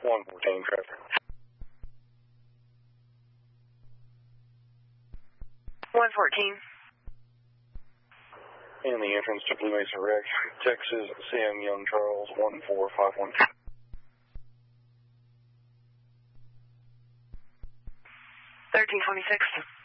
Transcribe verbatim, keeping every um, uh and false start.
one fourteen traffic. one fourteen. In the entrance to Blue Mesa Rec, Texas, Sam Young Charles, one four five one. thirteen twenty-six.